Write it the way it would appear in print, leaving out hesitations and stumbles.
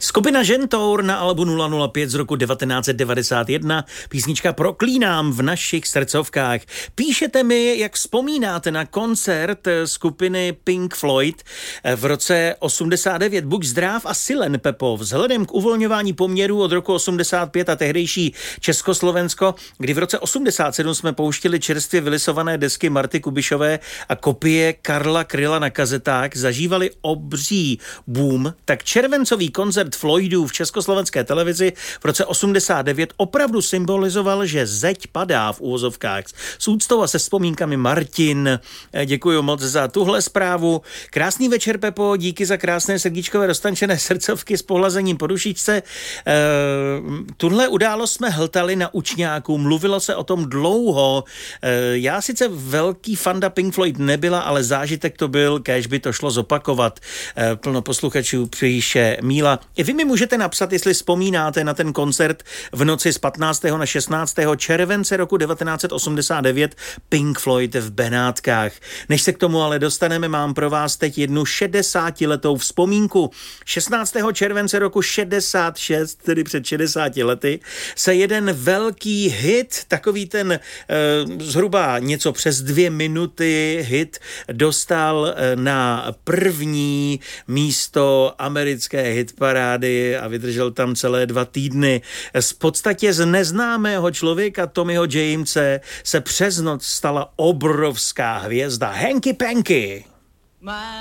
Skupina Žentour na albu 005 z roku 1991, písnička Proklínám v našich srdcovkách. Píšete mi, jak vzpomínáte na koncert skupiny Pink Floyd v roce 89. Buď zdrav a silen, Pepo. Vzhledem k uvolňování poměrů od roku 85 a tehdejší Československo, kdy v roce 87 jsme pouštili čerstvě vylisované desky Marty Kubišové a kopie Karla Kryla na kazetách, zažívali obří boom, tak červencový koncert Floydů v československé televizi v roce 89 opravdu symbolizoval, že zeď padá v úvozovkách. S úctou a se vzpomínkami Martin. Děkuji moc za tuhle zprávu. Krásný večer, Pepo, díky za krásné srdíčkové roztančené srdcovky s pohlazením po dušičce. Tuhle událost jsme hltali na učňáku, mluvilo se o tom dlouho. Já sice velký fanda Pink Floyd nebyla, ale zážitek to byl, kéž by to šlo zopakovat. Plno posluchačů píše Míla. I vy mi můžete napsat, jestli vzpomínáte na ten koncert v noci z 15. na 16. července roku 1989 Pink Floyd v Benátkách. Než se k tomu ale dostaneme, mám pro vás teď jednu 60letou vzpomínku. 16. července roku 66, tedy před 60 lety, se jeden velký hit, takový ten zhruba něco přes 2 minuty hit, dostal na první místo americké hitparády a vydržel tam celé 2 týdny. V podstatě z neznámého člověka Tommyho Jamese se přes noc stala obrovská hvězda Hanky Panky.